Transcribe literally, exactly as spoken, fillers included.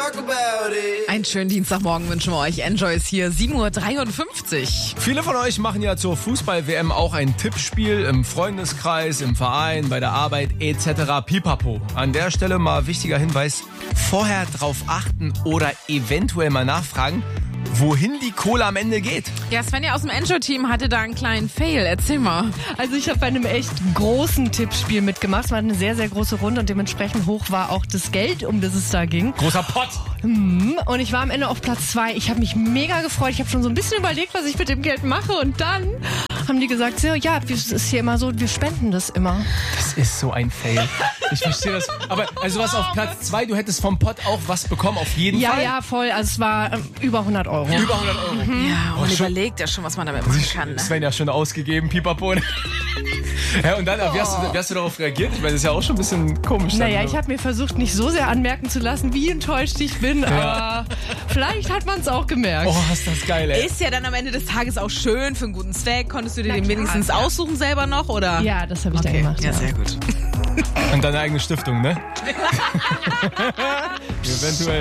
Einen schönen Dienstagmorgen wünschen wir euch. Enjoy ist hier, sieben Uhr dreiundfünfzig. Viele von euch machen ja zur Fußball-W M auch ein Tippspiel im Freundeskreis, im Verein, bei der Arbeit et cetera. Pipapo. An der Stelle mal wichtiger Hinweis, vorher drauf achten oder eventuell mal nachfragen, wohin die Kohle am Ende geht. Ja, Svenja aus dem Enjoy-Team hatte da einen kleinen Fail. Erzähl mal. Also ich habe bei einem echt großen Tippspiel mitgemacht. Es war eine sehr, sehr große Runde und dementsprechend hoch war auch das Geld, um das es da ging. Großer Pott. Und ich war am Ende auf Platz zwei. Ich habe mich mega gefreut. Ich habe schon so ein bisschen überlegt, was ich mit dem Geld mache. Und dann haben die gesagt, so, ja, es ist hier immer so, wir spenden das immer. Das ist so ein Fail. Ich verstehe das. Aber also was auf Platz zwei, du hättest vom Pott auch was bekommen, auf jeden Ja, Fall. ja, voll. Also es war ähm, über hundert Euro. Ja. Über hundert Euro. Ja, Oh, und schon- überlegt ja schon, was man damit machen kann. Ne? Sven ja schon ausgegeben, Pipapo. Ja, und dann, wie hast, du, wie hast du darauf reagiert? Ich meine, das ist ja auch schon ein bisschen komisch. dann, Naja, so. ich habe mir versucht, nicht so sehr anmerken zu lassen, wie enttäuscht ich bin, aber vielleicht hat man es auch gemerkt. Oh, ist das geil, ey. Ist ja dann am Ende des Tages auch schön für einen guten Zweck. Konntest du dir Na den klar, wenigstens ja. aussuchen selber noch, oder? Ja, das habe ich Okay, dann gemacht. ja, sehr gut. Und deine eigene Stiftung, ne? Eventuell.